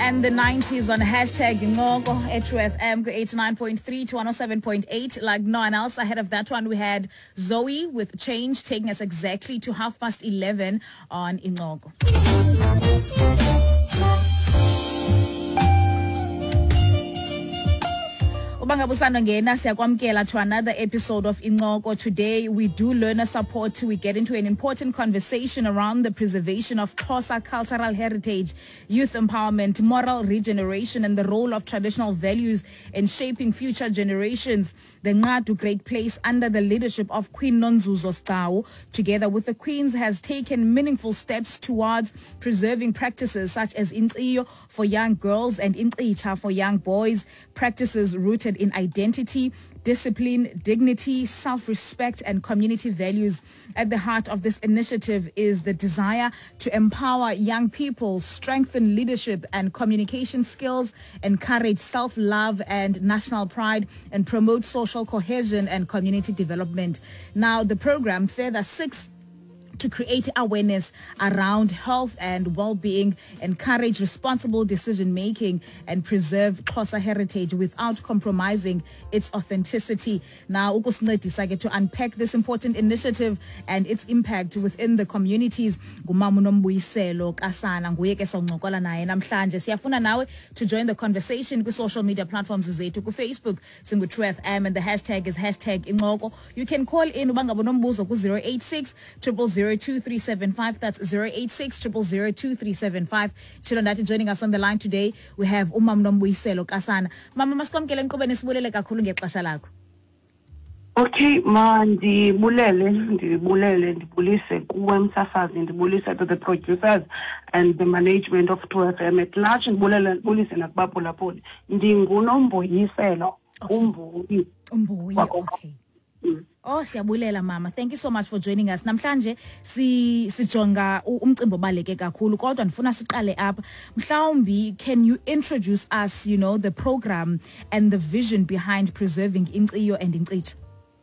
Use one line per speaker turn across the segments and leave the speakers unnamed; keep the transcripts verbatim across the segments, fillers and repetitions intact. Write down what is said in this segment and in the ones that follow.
and the nineties on hashtag Ngoko at True F M eighty-nine point three to one oh seven point eight. Like no one else, ahead of that one we had Zoe with Change, taking us exactly to half past eleven on Ngoko. To another episode of Ngoko. Today we do learner support. We get into an important conversation around the preservation of Xhosa cultural heritage, youth empowerment, moral regeneration, and the role of traditional values in shaping future generations. The Ngadu Great Place, under the leadership of Queen Nonzuzo Stawu, together with the Queens, has taken meaningful steps towards preserving practices such as Inkciyo for young girls and Inkcicha for young boys, practices rooted in identity, discipline, dignity, self-respect, and community values. At the heart of this initiative is the desire to empower young people, strengthen leadership and communication skills, encourage self-love and national pride, and promote social cohesion and community development. Now, the program further seeks to create awareness around health and well-being, encourage responsible decision-making, and preserve Xhosa heritage without compromising its authenticity. Now, ukusincedisa to unpack this important initiative and its impact within the communities, Gumamu Nombuyiselo Kasana nguye ke soncokola naye namhlanje. Siyafuna nawe to join the conversation with social media platforms zethu ku Facebook singu True F M, and the hashtag is hashtag Ngoko. You can call in ubangabo nombuzo ku zero eight six zero zero zero two three seven five. That's zero eight six zero zero zero two three seven five. Chilondati joining us on the line today. We have Umam Nombuyiselo Kasana. Mama masikwamkele nkqubeni sibulele kakhulu ngexesha lakho.
Okay, ma ndibulele ndibulele ndibulise kuwe msasazi, ndibulise to the producers and the management of True F M at large, ndibulele ndibulise nakubaphulaphuli. NdinguNombuyiselo umbuyi.
Umbuyi, okay. Oh, siyabulela mama. Thank you so much for joining us. Namhlanje si sijonga umcimbi obaleke kakhulu, kodwa ndifuna siqale apha. Mhlawumbi, can you introduce us, you know, the program and the vision behind preserving Inkciyo and Inkcicha?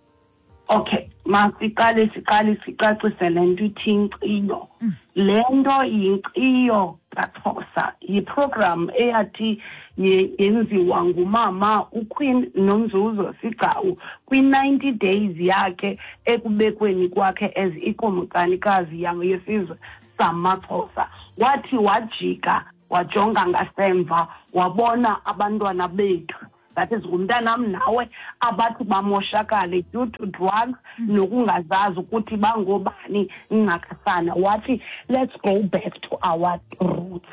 Okay, masiqale siqale sicacise lento ithi Inkciyo. Lento yinkciyo kaXhosa, yiprogram eyathi yenziwa ngumama uQueen Nonzuzo Sigcawu kwi-ninety days yakhe ekubekweni kwakhe as ikumkanikazi yesizwe samaXhosa. Wathi wajika wajonga ngasemva wabona abantwana bethu, that is umntanam nawe, abathi bamoshakale due to drugs nokungazazi ukuthi bangobani ingakasana. Wathi let's go back to our roots.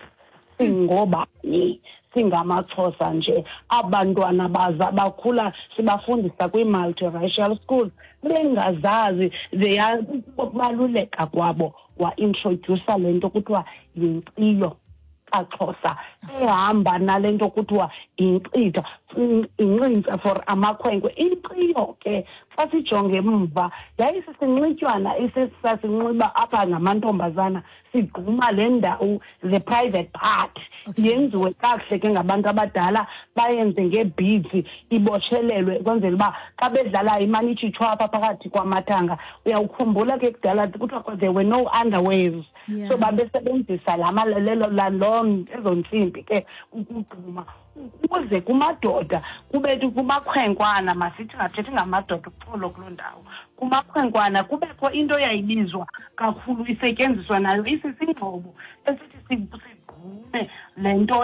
Singobani singamaXhosa nje, abantwana baza bakhula sibafundisa kwi-multiracial schools bengazazi ziyabaluleka kwabo. Wa-introducer lento kuthiwa yinkciyo kaXhosa ehamba nalento kuthiwa inkcitha, incinca for amakhwenkwe. Inkciyo ke xa sijonge emva yayisisinxitywana esisasinxiba apha namantombazana, sigquma le ndawo, the private part. Yenziwe kakuhle ke ngabantu abadala, bayenze ngebeads, ibotshelelwe kwenzela uba xa bedlala imane itshitshwa apha phakathi kwamathanga. Uyawukhumbula ke kudala kuthiwa there were no underwears, so babesebenzisa lamalelo laloo ezo ntsimbi ke ukugquma ukuze kumadoda kubethi kumakhwenkwana, masithi ngathethi ngamadoda ukuxolo kuloo ndawo, kumakhwenkwana kubekho into yayibizwa kakhulu isetyenziswa nayo isisingxobo esithi sigqume le nto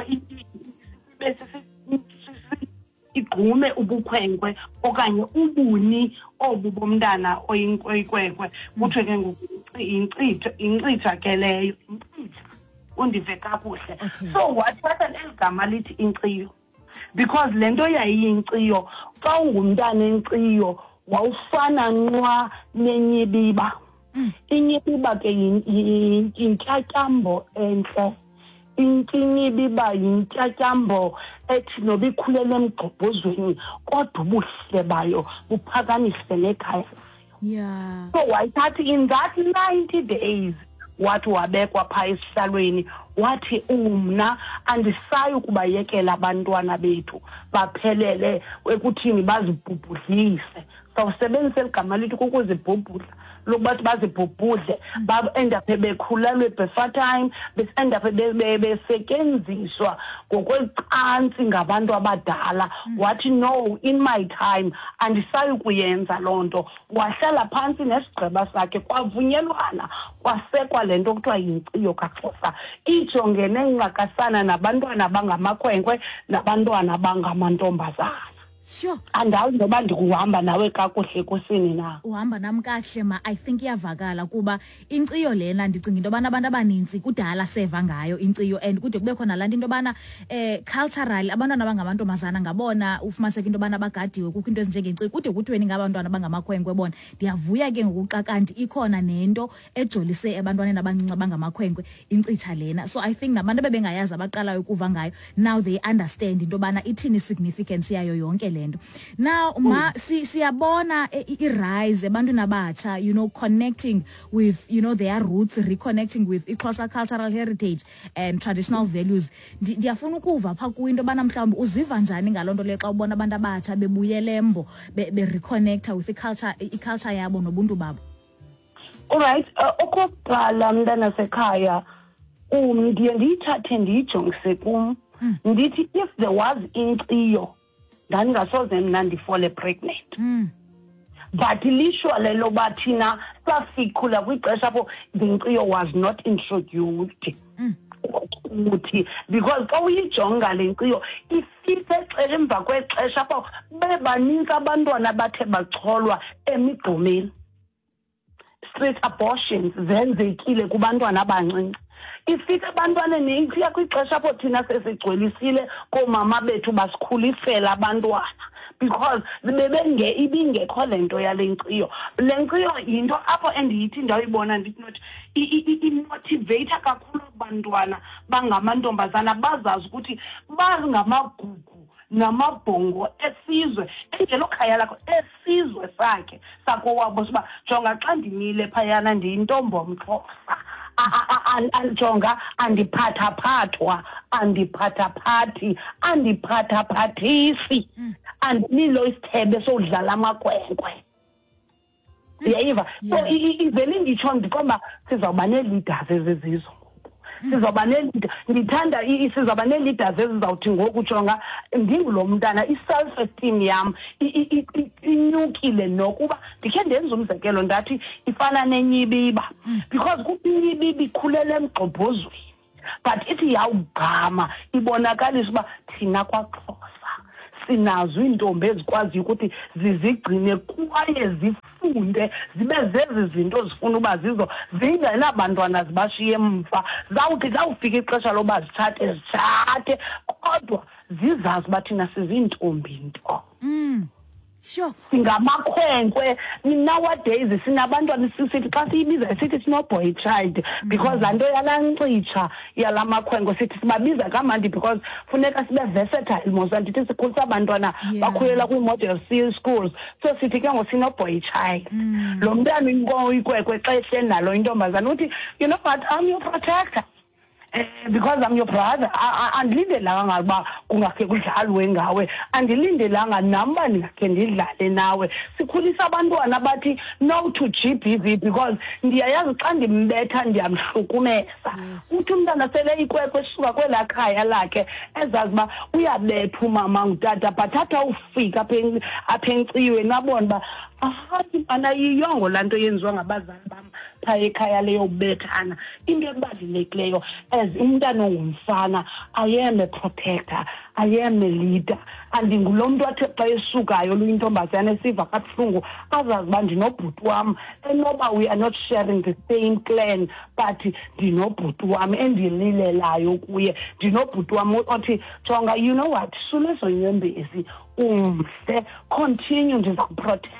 igqume ubukhwenkwe okanye ubuni obu bomntana oyinkwekwe, kuthiwe ke ngoku inkcitha inkcitha ke leyo inkcitha undive kakuhle. So wathatha eligama lithi Inkciyo because le nto yayiyinkciyo, xa ungumntana enkciyo wawufana nqwa nenyibiba. Inyibiba ke yintyatyambo entle, inyibiba yintyatyambo ethi noba ikhulele emgqobhozweni kodwa ubuhle bayo buphakamise nekhaya.
Yeah.
So wayithatha in that ninety days wathi wabekwa phaa esihlalweni, wathi umna andisayi kubayekela abantwana bethu baphelele ekuthini bazibhubhudlise. Sawusebenzisa eligama lithi kukuzibhubhudla. lokuba bazibhubhudle ba-endaphe bekhulelwe before time, bese-endaphe besetyenziswa ngokwecansi ngabantu abadala. Wathi no, in my time andisayi kuyenza loo nto. Wahlala phantsi nesigqeba sakhe kwavunyelwana kwasekwa le nto kuthiwa yinkciyo kaXhosa, ijongene ncakasana nabantwana abangamakhwenkwe nabantwana abangamantombazana.
Sure.
Andazi noba ndikuhamba nawe kakuhle kusini na.
Uhamba nam kakuhle ma, I think iyavakala kuba inkciyo lena ndicinga into yobana abantu abaninzi kudala seva ngayo inkciyo, and kude kube khona laa nto into yobana eh culturally abantwana abangamantombazana ngabona ufumaniseka into yobana bagadiwe kukho into ezinjengenkciyo, kude kuthiweni ngabantwana abangamakhwenkwe bona. Ndiyavuya ke ngokuxa kanti ikhona nento ejolise ebantwaneni abancinci abangamakhwenkwe incitsha lena. So I think nabantu bebengayazi abaqalayo ukuva ngayo, now they understand into yobana ithini significance yayo yonke lento. Now ma si siyabona i-rise ebantwini abatsha, you know, connecting with, you know, their roots, reconnecting with iXhosa cultural heritage and traditional values. Ndiyafuna ukuva pha kuyo into yobana mhlawumbi uziva njani ngaloo nto leyo xa ubona abantu abatsha bebuyele embo be-reconnecta with iculture iculture yabo nobuntu babo.
Alright, okokuqala mntanasekhaya um ndiye ndiyithathe ndiyijongise kum ndithi if there was inkciyo ndandingasoze mna ndifole pregnant.
Mm.
But lishwa lelo bathina safikula kwixesha apho the nkciyo was not introduced.
Mm.
Uthi because xa uyijonga le nkciyo ifike emva kwexesha apho bebaninzi abantwana bathe bacholwa emigqomeni. Straight abortions zenzekile kubantwana abancinci. Ifika abantwaneni ifika kwixesha apho thina sesigcwelisile koomama bethu basikhulisela abantwana because bebenge ibingekho lento yale nkciyo. Le nkciyo yinto apho endiyithi ndawuyibona ndithi not i-motivate kakhulu abantwana bangamantombazana bazazi ukuthi bangamagugu namabhongo esizwe engelo khaya lakho esizwe sakhe sakowabo siba jonga xa ndimile phayana ndiyintombo mXhosa anjonga andiphathaphathwa andiphathaphathi andiphathaphathisi andimilo isithebe sodlala amakhwenkwe. Uyayiva? So ivele nditsho ndiqomba sizawuba nee-leaders ezizizwe. Sizawuba ne-leader ndithanda sizawuba nee-leaders ezizawuthi ngoku jonga ndingulo mntana i-self esteem yam inyukile nokuba ndikhe ndenza umzekelo ndathi ifana nenyibiba because kukho inyibiba ikhulele emgxobhozweni but ithi yawugqama ibonakalisa uba thina kwaXhosa sinazo iintombi ezikwaziyo ukuthi zizigcine kwaye zifunde zibe zezi zinto zifuna uba zizo zingenabantwana zibashiye emva. Zawuthi zawufika ixesha loba zithathe zithathe kodwa zizazi uba thina siziintombi nto.
Mm. Sure.
Singamakhwenkwe nowadays sinabantwana sithi xa siyibiza sithi sino-boy child because laa nto yalancitsha yalamakhwenkwe sithi sibabiza kamandi because funeka sibe versatile mosa ndithi sikhulisa abantwana bakhulela kwii-model C schools so sithi ke ngosino-boy child. Lo mntana ikwekwe xa ehleli nalo intombazana uthi you know what, I'm your protector. Because I'm your brother, andilindelanga uba kungakhe kudlalwe ngawe, andilindelanga namba ndingakhe ndidlale nawe. Sikhulisa abantwana bathi no to G B V because ndiyayazi xa ndimbetha ndiyamhlukumeza. Uthi umntana sele ikwekwe esuka kwelaa khaya lakhe ezazi uba uyabetha umama ngutata but thatha ufika apha enkciyweni abone uba hayi mana yiyongo laa nto yenziwa ngabazali bam phaa ekhaya leyo bethana. Into ebalulekileyo as umntana ongumfana I am a protector, I am a leader. Andingulo mntu athi xa esukayo luyintombazana esiva kabuhlungu azazi uba ndinobhuti wam enoba we are not sharing the same clan but ndinobhuti wam endililelayo kuye. Ndinobhuti wam othi jonga you know what sulezo nyembezi umhle continue ndiza kuprotecta.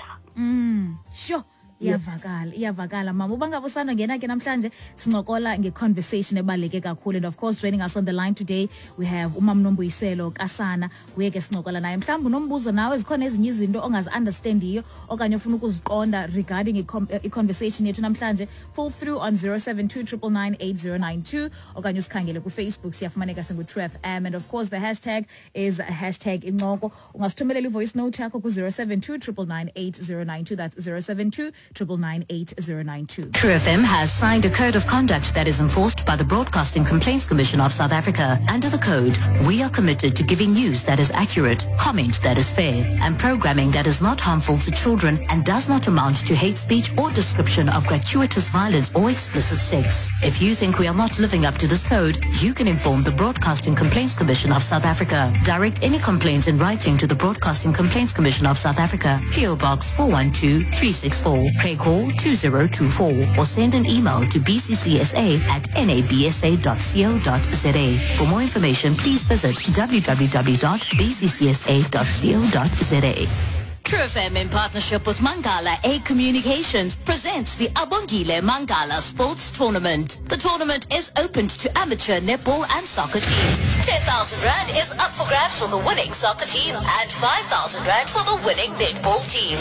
Mm, sure. Iyavakala, iyavakala mama. Uba ngabe usanda ngena ke namhlanje sincokola nge-conversation ebaluleke kakhulu, and of course joining us on the line today we have uMam Nombuyiselo Kasana. Uye ke sincokola naye. Mhlawumbe unombuzo nawe zikhona ezinye izinto ongazi-understandiyo okanye ufuna ukuziqonda regarding i-conversation yethu namhlanje, fall through on zero seven two nine nine eight zero nine two okanye usikhangele ku-Facebook siyafumaneka singu-True F M, and of course the hashtag is hashtag incoko. Ungasithumelela i-voice note yakho ku zero seven two nine nine eight zero nine two, that's zero seven two nine nine eight zero nine two.
True F M has signed a code of conduct that is enforced by the Broadcasting Complaints Commission of South Africa. Under the code, we are committed to giving news that is accurate, comment that is fair, and programming that is not harmful to children and does not amount to hate speech or description of gratuitous violence or explicit sex. If you think we are not living up to this code, you can inform the Broadcasting Complaints Commission of South Africa. Direct any complaints in writing to the Broadcasting Complaints Commission of South Africa, P O Box four one two three six four, pray call two zero two four, or send an email to b c c s a at n a b s a dot co dot z a. For more information, please visit w w w dot b c c s a dot co dot z a. True F M, in partnership with Mangala A Communications, presents the Abongile Mangala Sports Tournament. The tournament is open to amateur netball and soccer teams. ten thousand rand is up for grabs for the winning soccer team and five thousand rand for the winning netball team.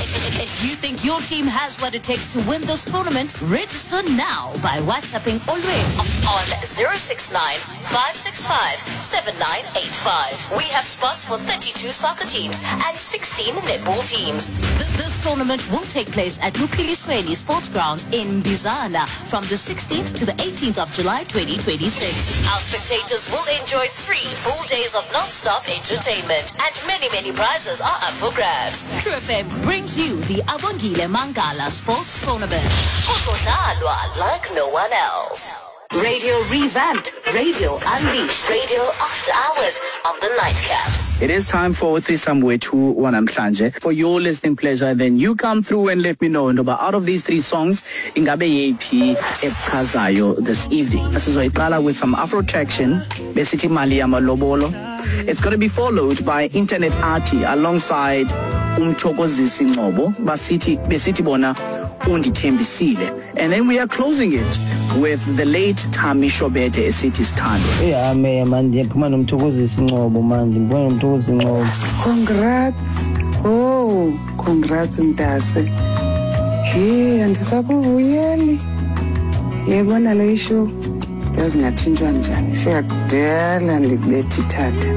If you think your team has what it takes to win this tournament, register now by WhatsApping Olwet on zero six nine five six five seven nine eight five. We have spots for thirty-two soccer teams and sixteen netball teams. Th- this tournament will take place at Lupilisweni Sports Grounds in Bizana from the sixteenth to the eighteenth of July twenty twenty-six. Our spectators will enjoy three full days of non-stop entertainment, and many, many prizes are up for grabs. True F M brings you the Abongile Mangala Sports Tournament. Kuzodlalwa like no one else. Radio revamped, radio unleashed, radio after hours on the nightcap.
It is time for Threesome with Two Wanamhlanje. For your listening pleasure, then you come through and let me know. And out of these three songs, ingabe yephi ebuchazayo this evening. Sizoyiqala with some Afro traction, besithi mali yamalobolo. It's going to be followed by Internet Arty alongside Umchokozisi Ngobo, basithi besithi bona undithembisile. And then we are closing it with the late Tami Shobete esithi Sithando.
Yeah, me manje phuma nomthokozisi Ngobo manje, ngibona nomthokozisi Ngobo.
Congrats. Oh, congrats Mtase. Hey, andisakuvuyeli. Yebona le show. Yazi ngatshintshwa njani. Fika kudala ndikubethi tata.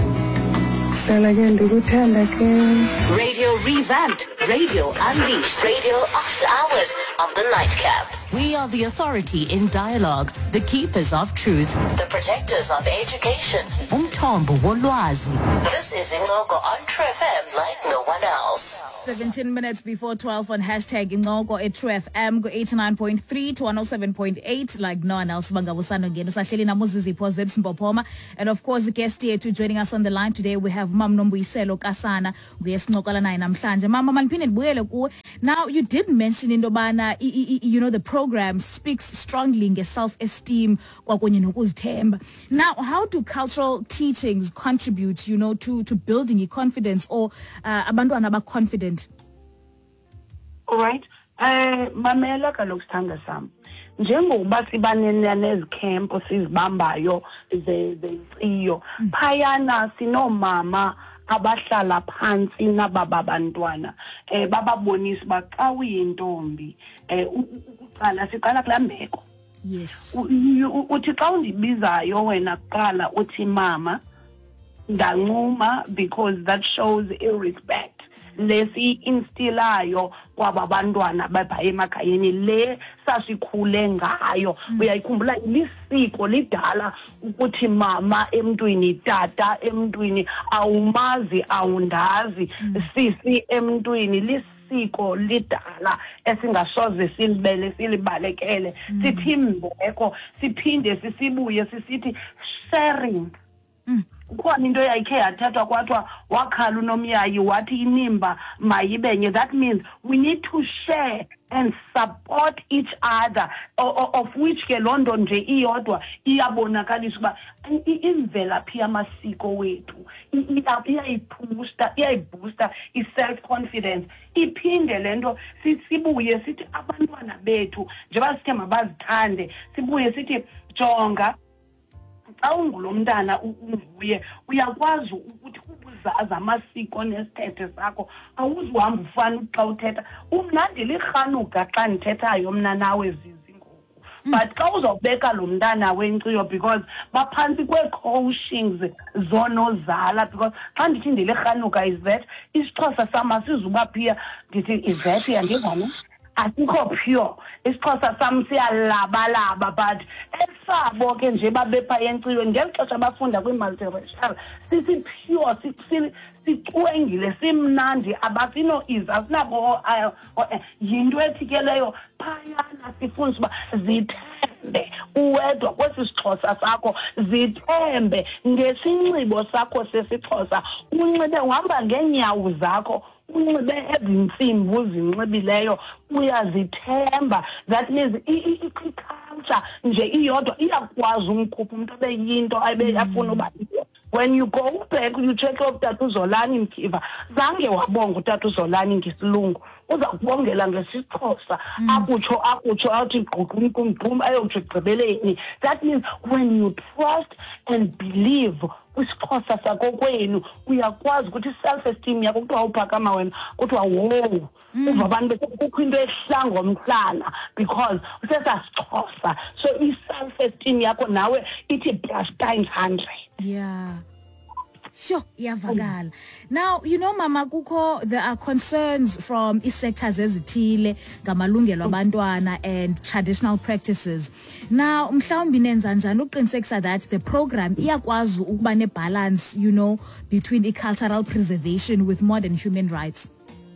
Sala ke ndikuthanda ke.
Radio revamped, radio unleashed, radio after hours on the nightcap. We are the authority in dialogue, the keepers of truth, the protectors of education. Umthombo wolwazi. This is Ingoko on True F M like no one else.
seventeen minutes before twelve on hashtag Ingoko at True F M, go eighty-nine point three to one oh seven point eight like no one else. Bangabusano ngeno sahleli namuzizipho Zebs Mpophoma. And of course, the guest here to joining us on the line today, we have Mam Nombuyiselo Kasana. Nguyesincokola naye namhlanje. Mama maniphinde ndibuyele kuwe. Now, you did mention into bana, you know, the program speaks strongly in self-esteem. Now, how do cultural teachings contribute, you know, to, to building your confidence or uh, abantwana aba confident?
All right. Uh, mamela kaloku sithanda sam. Njengoba sibanene nezicamp sizibambayo zeziyo. Phayana sinomama abahlala phansi nababa bantwana eh bababonisa ba xa uyintombi eh uqala siqala kulambeko.
Yes.
Uthi xa undibizayo wena kuqala uthi mama ndanquma, because that shows irrespect lesi instilayo kwaba bantwana bapha emakhayeni le sasikhule ngayo. Uyayikhumbula lisiko lidala ukuthi mama emntwini, tata emntwini, awumazi awundazi, sisi emntwini, lisiko lidala esingasoze silibele silibalekele. Sithi mbeko siphinde sisibuye sisithi sharing. Kukhona into yakhe yathathwa kwathwa wakhala unomyayi wathi inimba mayibenye. That means we need to share and support each other, of which ke London nje iyodwa iyabonakalisa uba imvelaphi yamasiko wethu iyayiboosta iyayiboosta i-self confidence. Iphinde lento sibuye sithi abantwana bethu njengoba sithe mabazithande, sibuye sithi jonga xa ungulomntana unguye uyakwazi ukuthi ubuzaza amasiko nesithethe sakho, awuzuhamba ufana xa uthetha. Umnandi lirhanuka xa ndithethayo mna nawe zizi ngoku, but xa uzawubeka lo mntana wenkciyo because baphantsi kwee-coachings zonozala, because xa ndithi ndilirhanuka is that isixhosa sam asizuba phiya ndithi is that yandingane asikho pure. Isixhosa sam siyalabalaba, but esabo ke nje babepha yenkciyo ngeli xesha bafunda kwi-multiracial sisi pure, sicwengile, simnandi, abasino izi, asinabo yinto ethi ke leyo phayana sifundisa uba zithembe uwedwa kwesi sixhosa sakho, zithembe ngesinxibo sakho sesixhosa, unxibe uhamba ngeenyawo zakho, unxibe ezintsimbi uzinxibileyo, uyazithemba. That means i-culture nje iyodwa iyakwazi umkhupha umuntu abe yinto abe afuna uba yiyo. When you go back, you check out Tata Zolani Mkiva, zange wabonga uTata Zolani ngesilungu, uza kubongela ngesixhosa, akutsho akutsho athi gqugqum gqum ayotsho egqibeleni. That means when you trust and believe kwisixhosa sakho kwenu, uyakwazi ukuthi self-esteem yakho kuthiwa uphakama wena, kuthiwa wow, uva abantu kukho into ehla ngomhlana because usesasixhosa. So i-self-esteem yakho nawe ithi plus times hundred.
Yeah. Sure, iyavakala. Now, you know Mama Kukho, there are concerns from i-sectors ezithile ngamalungelo abantwana and traditional practices. Now, mhlawumbi nenza njani uqinisekisa that the program iyakwazi ukuba ne-balance, you know, between i-cultural preservation with modern human rights?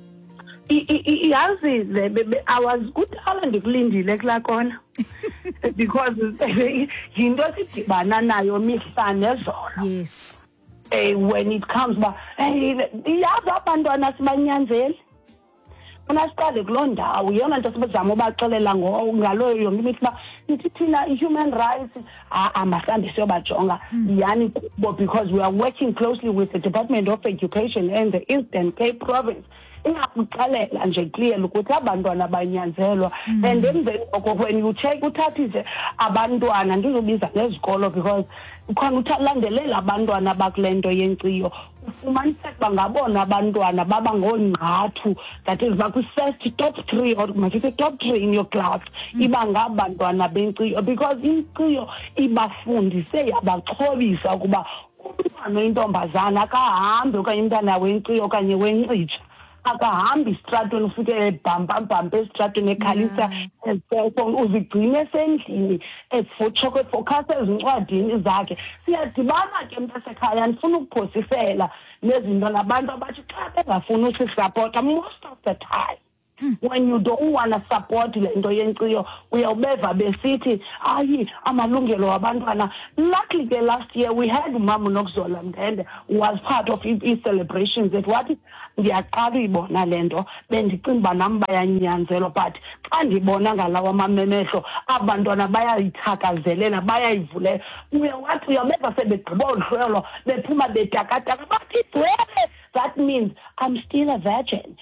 Yazi, I was good ndikulindile kulaa kona because yinto sidibana nayo mihla nezolo.
Yes.
Uh, when it comes back, yazi abantwana sibanyanzeli. Una siqale kuloo ndawo yona nto sibazama ubaxelela ngalo yonke imithi uba nithi thina i-human rights amasambi siyobajonga yani kubo, because we are working closely with the Department of Education and the Eastern Cape Province. Ingakuxelela nje clear ukuthi abantwana banyanzelwa, and emveni koko when you check uthathise abantwana ndizobiza nezikolo because ukhona uthalandelela abantwana bakule nto yenkciyo, ufumaniseka uba ngabona abantwana baba ngoongqathu, that is bakwi-first top three or masithi top three in your class, iba ngabantwana benkciyo because inkciyo ibafundise yabaxhobisa ukuba umntwana oyintombazana akahambi okanye umntana wenkciyo okanye wencitsha akahambi isitratweni ufike ebhampabhampa esitratweni ekhalisa eselfone, uzigcine esendlini efokhasa ezincwadini zakhe. Siyadibana ke mntasekhaya, ndifuna ukuphosisela nezinto nabantu abathi xa bengafuni usisapota most of the time. When you don't want to support le nto yenkciyo uyawubeva besithi ayi amalungelo wabantwana. Luckily ke last year we had Mama Nokuzola Mndende who was part of his celebrations that what ndiyaqala uyibona le nto bendicinga uba nam bayanyanzelwa, but xa ndibona ngalawa amamemehlo abantwana bayayithakazelela bayayivulela, uyawathi uyabeva sebegqiba olu hlelo bephuma betakataka bathi dwele. That means I'm still a virgin.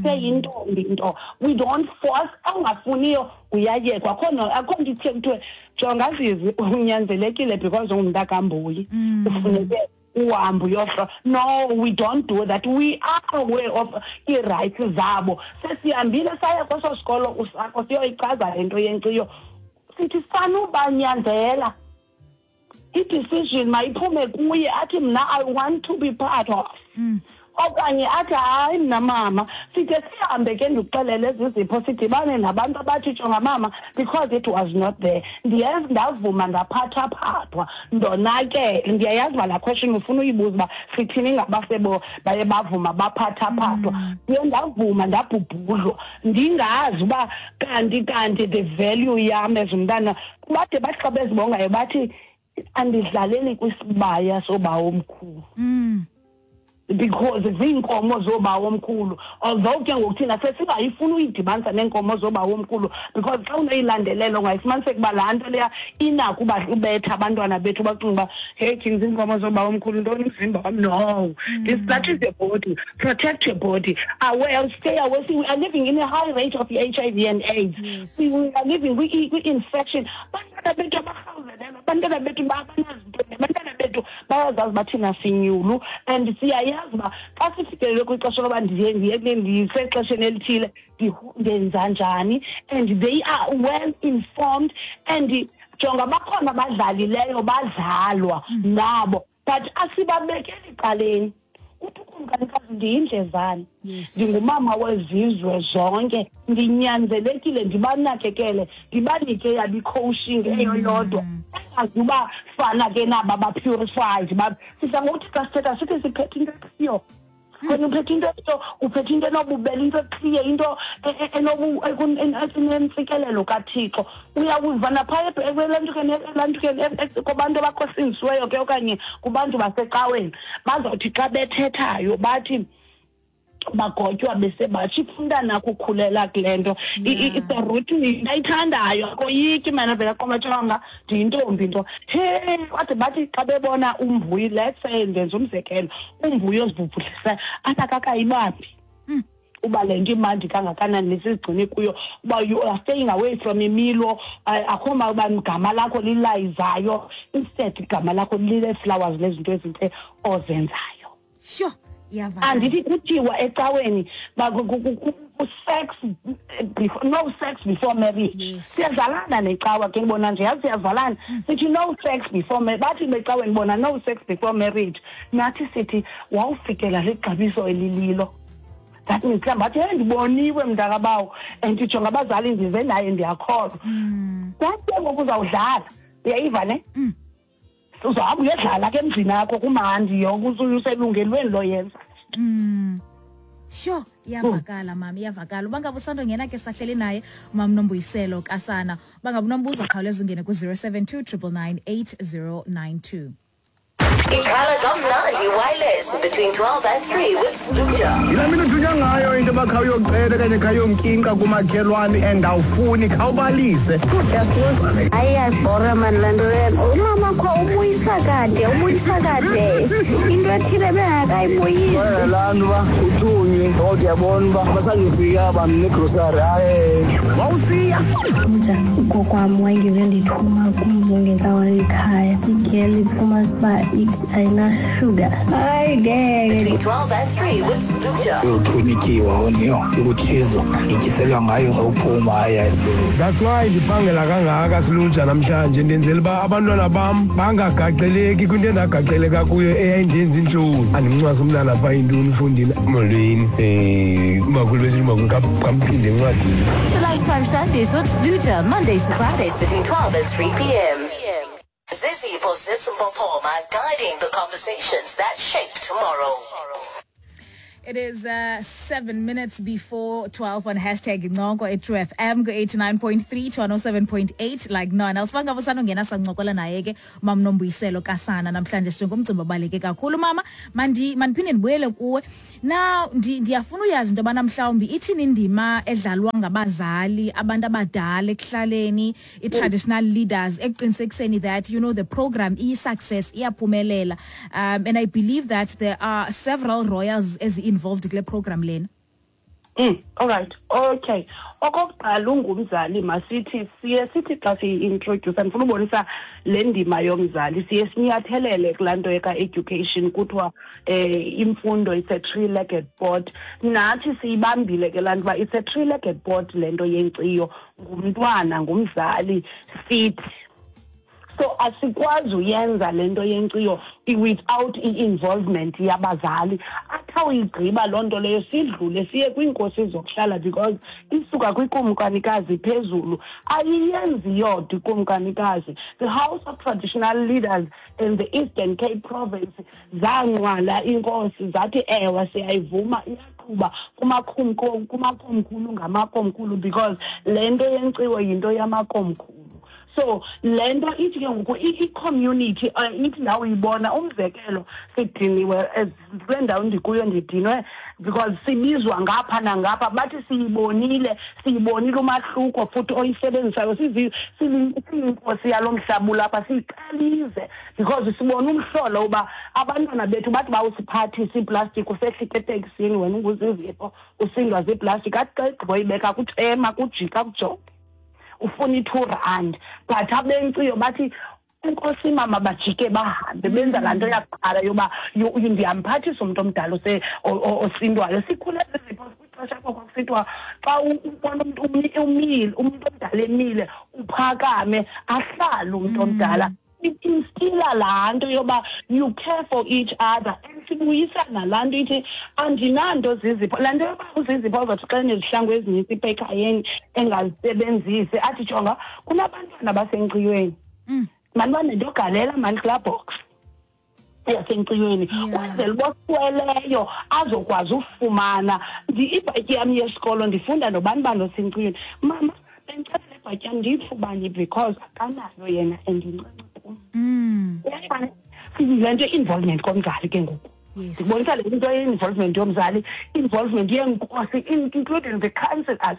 Mm. We don't force. Angafuniyo uyayekwa. Akho akho ndithe kuthiwe jonga zizi unyanzelekile because ungumntakambuyi. Ufuneke uhambe uyofra. No, we don't do that. We are aware of i-rights zabo. Sesihambile saya kweso sikolo usakho siyoyichaza lento yenkciyo. Sithi fana ubanyanzela. I-decision mayiphume kuye athi mna I want to be part of. Mm. Okanye athi hayi mna mama sithe sihambe ke ndikuxelele ezizipho sidibane nabantu abathi jonga mama because it was not there. Ndiyazi ndavuma ndaphathaphathwa ndonakele. Ndiyayazi uba laa question ufuna uyibuza uba sithini ngabasebo baye bavuma baphathaphathwa. Ndiye ndavuma ndabhubhudlwa ndingazi uba kanti kanti the value yam ezumntana bade bathi xa bezibongayo bathi andidlaleli kwisibaya sobawo omkhulu. Mm. Because ziinkomo zobawo omkhulu, although ke ngokuthina sesingayifuni uyidibanisa neenkomo zobawo omkhulu because xa unoyilandelela ungayifumaniseka uba laa nto leya inako uba ubetha abantwana bethu bacinga uba hey things iinkomo zobawo omkhulu ntoni umzimba wam. No, this that is your body, protect your body, aware, stay away. See, we are living in a high rate of H I V and AIDS. Yes. We, we are living with infection. Abantwana bethu abarhawuzelela, abantwana bethu babanazinto, abantwana bethu bayazazi bathina sinyulu, and siyayazi uba xa sifikelele kwixesha loba ndiye ndiye ndisexesheni elithile ndenza njani, and they are well informed. And jonga bakhona abadlalileyo badlalwa nabo, but asibabekeli qaleni. but ukumkanikazi ndiyindlezane
Yes.
ndingumama wezizwe zonke ndinyanzelekile ndibanakekele ndibanike yabi coaching eyo yodwa azuba fana ke naba ba purified ba sidla ngokuthi xa sithetha sithi siphethe into eyo kwenye uphethe into eyo uphethe into enobubele into clear into enobu enentsikelelo kaThixo uyawuvana phaya elantu ke elantu ke kubantu abakhosinisiweyo ke okanye kubantu basecaweni bazawuthi xa bethethayo bathi bagotywa bese bathi umntana ukukhulela kulento it's a routine ayithandayo akoyiki mana vela qomatshanga ndiyintombi into hey wathi bathi xa bebona umvuyi let's say ndenza umzekelo umvuyi ozibubhulisa atakakayibambi uba lento imandi kangakanani nesizigcine kuyo uba you are staying away from imilo akhoma uba igama lakho lilayizayo instead igama lakho lile flowers lezinto ezinhle ozenzayo
Sure. Iyavakala.
Andithi kuthiwa ecaweni sex before no sex before marriage siyazalana necawa ke ngibona nje yazi siyazalana sithi no sex before marriage bathi becaweni bona no sex before marriage nathi sithi wawufikela legqabiso elililo that means mhlawumbe athi ndiboniwe mntakabawo anditsho ngabazali ndize naye ndiyakholwa kwathi ngokuzawudlala uyayiva ne uzohamba uyadlala ke emzini akho kumandi yonke ususelungelweni lo yenza
Mm. Sure, iyavakala mama, iyavakala. Bangabe usando ngena ke sahleli naye mama Nombuyiselo Kasana. Bangabe unombuzo khawuleza ungene ku zero seven two nine nine eight zero nine two.
Ikhala kamnandi wireless between twelve and three with Sluja.
Yila mina ujunya ngayo into bakhayo yocela kanye khayo mkinka kumakhelwane endawufuni khawubalise.
Yasluja. Ayayibhora man lento yena. Umama kho ubuyisa kade, ubuyisa kade. Into ethile bengakayibuyisi.
Abantu ba uthunywe kodwa yabona ba basangifika bamne grocery aye.
Wawusiya.
Sluja, ugokwami wayengeve ndithuma kumzongezawa ekhaya. Igeli ifuma siba ayina sugar. Ay ngeke.
Between twelve and three with Sluja.
Uthunikiwa woniyo ukuthizo ikiselwa ngayo ngawuphuma ayayisulu.
That's why ndiphangela kangaka Sluja namhlanje ndenzela ba abantwana bam bangagaqeleki kwinto endagaqeleka kuyo eyayindenza inhloni. Andimncwasa umntana pha intoni ufundile molweni eh makhulu besithi makhulu kamphinde encwadini.
Lifetime Sundays with Sluja, Mondays to Fridays
Between twelve and three p.m. Zizzy for Zips and Popoma, guiding the conversations that shape tomorrow.
It is uh, seven minutes before twelve on hashtag Ngongo at True F M go eighty-nine point three to one oh seven point eight like none else. Bangabe sanongena sancokola naye ke mama Nombuyiselo Kasana namhlanje njengomcimbi obaleke kakhulu mama mandi maniphinde ndibuyele kuwe. Now ndiyafuna uyazi into bana mhlawumbi ithini indima edlalwa ngabazali abantu abadala ekuhlaleni i-traditional leaders ekuqinisekiseni that you know the program is success iyaphumelela um, and I believe that there are several royals as involved kule program lena.
Mm, all right. Okay. Okokuqala ungumzali masithi siye sithi xa si-introduce andifuna ubonisa le ndima yomzali siye sinyathelele kulanto eka education kuthiwa eh imfundo it's a three-legged board nathi siyibambile ke lanto ba it's a three-legged board lento yenkciyo ngumntwana ngumzali sithi so asikwazi uyenza lento yenkciyo without i-involvement yabazali atha uyigqiba loo nto leyo sidlule siye kwiinkosi zokuhlala because isuka kwikumkanikazi phezulu ayiyenzi yodwa ikumkanikazi. The House of Traditional Leaders in the Eastern Cape Province zanqwala inkosi zathi ewe siyayivuma iyaqhuba kumakhumko kumakomkhulu ngamakomkhulu because lento yenkciyo yinto yamakomkhulu. So lento ithi ke ngoku i-community ithi nawe uyibona umzekelo sidiniwe ezendawo ndikuyo ndidinwe because sibizwa ngapha nangapha bathi siyibonile siyibonile umahluko futhi oyisebenzisayo siyinkosi yalomhlaba lapha siqalize because sibona umhlolo uba abantwana bethu bathi bawusiphathisa iplastic usehlike eteksini wena unguzizipho usindwa ziplastic athi xa igqiboyibeka kuthema kujika kujonge ufuna i-two rand but abenkciyo bathi inkosi mama bajike bahambe benza laa nto yaqala yoba ndiyamphathisa umntu omdala osindwayo sikhule zipho kwixesha koko kusithiwa xa ubona umntu umile umntu omdala emile uphakame ahlale umntu omdala instila laa nto yoba you care for each other and uyisana laa nto ithi andinanto zizipho laa nto yoba uzizipho ozathi xa nezihlangu ezinintsi ipha ekhayeni engazisebenzisi athi jonga kunabantwana basenkciyweni mandibanento galela mani kulaa box yasenkciyweni kwenzela bosweleyo azokwazi ufumana ibhatyi yam yesikolo ndifunda nobani bani osenkciyweni mama bendicela le bhatyi yam ndiyifumane because akanayo yena endincinci kum le nto involvement komzali ke ngoku ndibonisa le nto ye-involvement yomzali involvement yenkosi including the councillors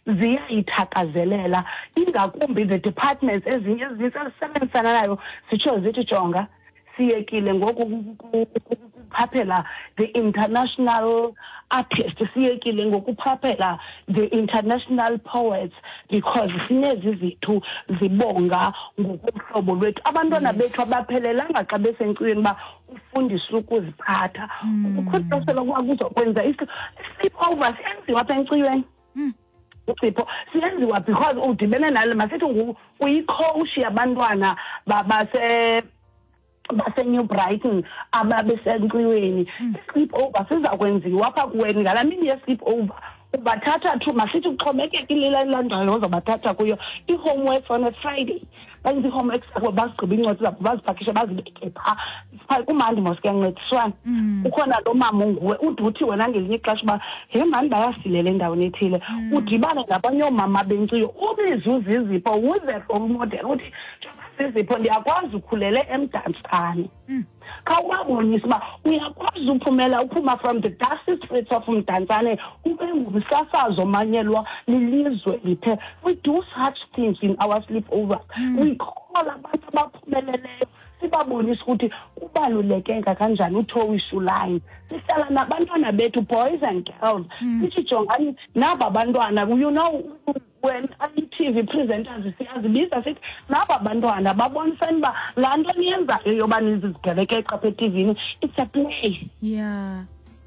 ziyayithakazelela ingakumbi the departments ezinye ezisebenzisana nayo zitsho zithi jonga siyekile ngoku ukuphaphela the international artists siyekile ngokuphaphela the international poets because sinezi zithu zibonga ngokuhlobo lwethu abantwana bethu abaphelelanga xa besenkciyweni uba ufundiswa ukuziphatha ukukhulisela kuzokwenza i-sleep over siyenziwa apha enkciyweni ucipho siyenziwa because udibene nalo masithi uyicoach yabantwana base base-New Brighton ababesenkciyweni i-sleep over sizakwenziwa apha kuweni ngalaa mini ye-sleep over ubathatha thu masithi uxhomekeke ilila elandwayo ozabathatha kuyo i-homework on a Friday benze i-homework zabo bazigqiba iincwadi zabo bazipakishe bazibeke phaa kumandi mos kuyancediswana ukhona lo mama unguwe ude uthi wena ngelinye ixesha uba he mani bayasilela endaweni ethile udibane nabanye oomama benkciyo ubize uzizipho uze role model uthi zizipho ndiyakwazi ukhulele emdantsane khawubabonisa uba uyakwazi uphumela uphuma from the dusty streets of mdantsane ube ngumsasazo manyelwa lilizwe liphe. We do such things in our sleepovers. We call abantu abaphumeleleyo sibabonisa ukuthi kubaluleke kanjani uthowisha uline sihlala nabantwana bethu boys and girls sithi jongani naba bantwana you know when I-T V presenters siyazibiza sithi naba bantwana babonisani uba laa nto niyenzayo yoba nizizigelekece apha etivini it's a play.
Yeah.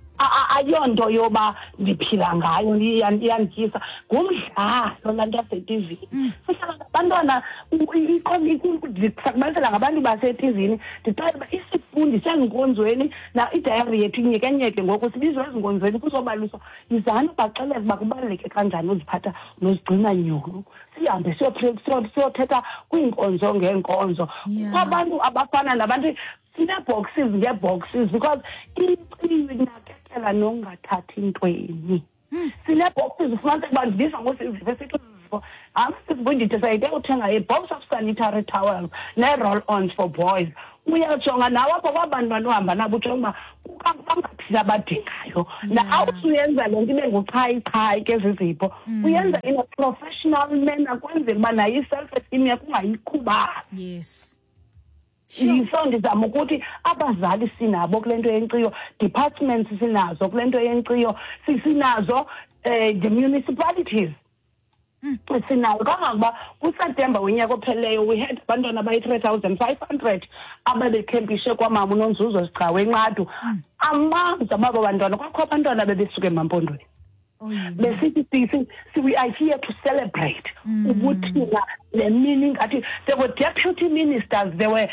Ayonto yoba ndiphila ngayo iyandityisa ngumdlalo laa nto yasetivini sihlala ngabantwana ndisakubalisela ngabantu basetivini ndicela uba isifundi sezinkonzweni na idayari yethu inyekenyeke ngoku sibizwa ezinkonzweni kuzobaliswa yizani baxeleza uba kubaluleke kanjani uziphatha nozigcina nyulu sihambe siyothetha kwiinkonzo ngeenkonzo kwabantu abafana nabantu sine-boxes ngee-boxes because inakekela nongathathi ntweni sine-boxes ufumaniseka uba ndibizwa ngosizifo esithi uzifo amsizifo ndithi sayide uthenga a-box of sanitary towels nee-roll-ons for boys uyajonga nawe apho kwabantwana ohamba nabo ujonga uba bangaphila abadingayo na-awusuyenza le nto ibe nguchayi-chayi ke zizipho uyenza in a professional manner kwenzela uba nayo i-self-esteem yakho ungayiqhubani.
Yes.
So ndizama ukuthi abazali sinabo kule nto yenkciyo departments sinazo kule nto yenkciyo sinazo the municipalities sinawo kangangoba kuSeptember wenyaka opheleyo we had abantwana abayi-three thousand five hundred ababekhempishe kwamama uNonzuzo Sigcawu eNqadu amanzi ababo bantwana kwakho abantwana bebesuka emampondweni. Besithi we are here to celebrate ubuthina le meaning ngathi there were deputy ministers, there were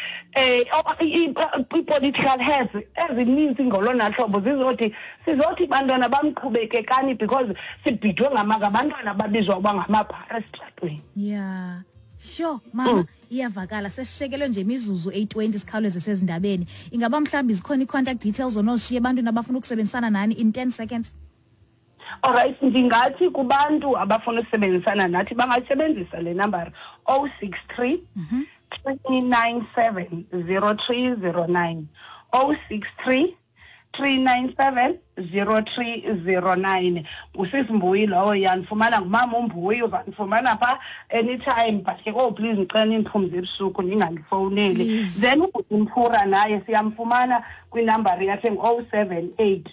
uh, political heads ezininzi ngolona hlobo zizothi sizothi bantwana bamqhubekekani because sibhidwe ngamabantwana ababizwa uba ngamaphara esitratweni.
Yeah. Sure mama iyavakala sesishekelwe nje imizuzu eight twenty sikhawuleze sezindabeni ingaba mhlawumbi zikhona i-contact details onozishiya ebantwini abafuna ukusebenzisana nani in ten seconds.
Alright, ndingathi kubantu abafuna ukusebenzisana nathi bangasebenzisa le number oh six three, three nine seven, zero three zero nine oh six three, three nine seven, zero three zero nine. Usisi Mbuyi lowo yanifumana ngumama uMbuyi uzanifumana pha anytime but ke oh please ngicela niphumze ebusuku ningandifowuneli. Then uMphura naye siyamfumana kwinumber yakhe ngo-oh seven eight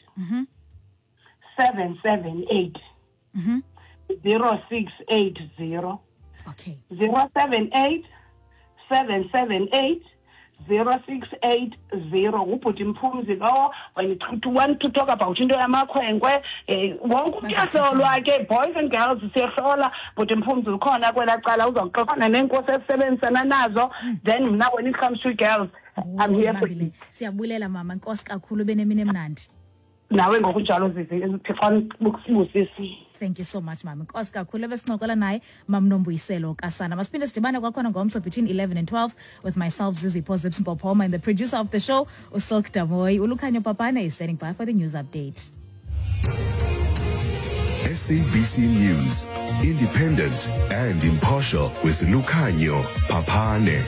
seven seven eight
mm-hmm.
zero six eight zero.
Okay.
Zero seven eight seven seven eight zero six eight zero. Ubhuti Mphumzi lowo when you want to talk about into yamakhwenkwe wonke uyasolwa ke boys and girls siyehlola but Mphumzi ukhona kwela cala uzoxoxana nenkosi esebenzisana nazo then now when it comes to girls I'm here for
you. Siyabulela mama, nkosi kakhulu benemini emnandi.
Nawe ngokunjalo Zizi, Thixo busisi.
Thank you so much, mama. Nkosi kakhulu besincokola naye Mam Nombuyiselo Kasana. Masiphinde sidibane kwakhona ngomso between eleven and twelve with myself Zizipho Zipsmpopoma and the producer of the show Usilk Damoy. Ulukhanyo Papane is standing by for the news update.
S A B C News, independent and impartial with Lukhanyo Papane.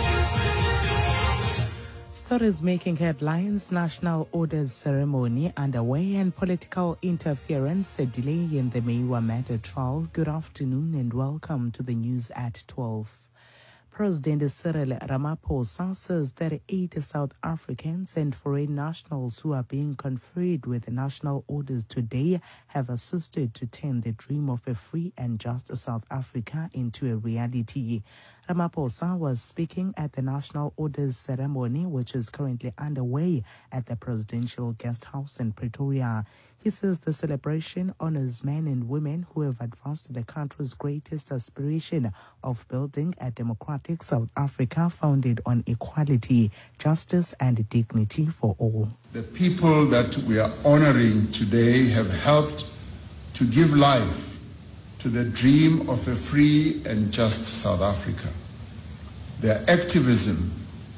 Stories making headlines, national orders ceremony underway and political interference, a delay in the Meiwa matter trial. Good afternoon and welcome to the news at twelve. President Cyril Ramaphosa says thirty-eight South Africans and foreign nationals who are being conferred with national orders today have assisted to turn the dream of a free and just South Africa into a reality. Ramaphosa was speaking at the National Orders ceremony, which is currently underway at the Presidential Guest House in Pretoria. He says the celebration honors men and women who have advanced the country's greatest aspiration of building a democratic South Africa founded on equality, justice, and dignity for all.
The people that we are honoring today have helped to give life to the dream of a free and just South Africa. Their activism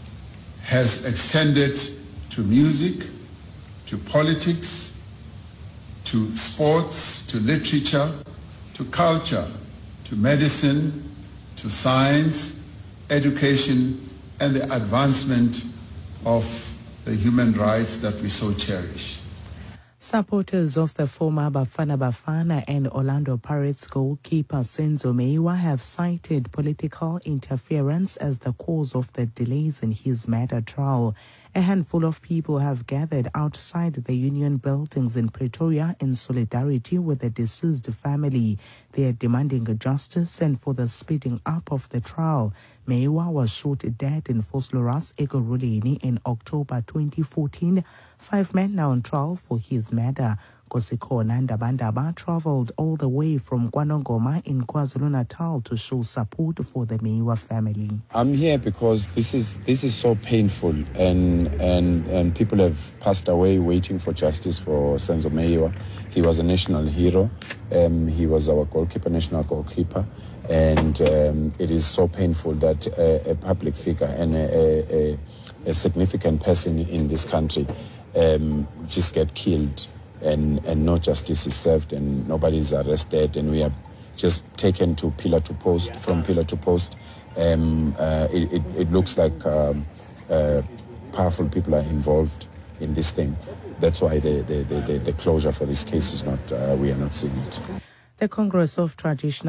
has extended to music, to politics, to sports, to literature, to culture, to medicine, to science, education, and the advancement of the human rights that we so cherish.
Supporters of the former Bafana Bafana and Orlando Pirates goalkeeper Senzo Meyiwa have cited political interference as the cause of the delays in his matter trial. A handful of people have gathered outside the union buildings in Pretoria in solidarity with the deceased family. They are demanding justice and for the speeding up of the trial. Meyiwa was shot dead in Vosloorus, Ekurhuleni in October twenty fourteen. Five men now on trial for his murder. Nkosikhona Ndabandaba traveled all the way from KwaNongoma in KwaZulu-Natal to show support for the Meyiwa family.
I'm here because this is this is so painful, and and and people have passed away waiting for justice for Senzo Meyiwa. He was a national hero. Um, he was our goalkeeper, national goalkeeper, and um, it is so painful that a, a public figure and a, a, a significant person in this country um, just get killed. And, and no justice is served and nobody is arrested, and we are just taken to pillar to post, from pillar to post. Um, uh, it, it, it looks like um, uh, powerful people are involved in this thing. That's why the, the, the, the closure for this case is not, uh, we are not seeing it.
The Congress of Traditional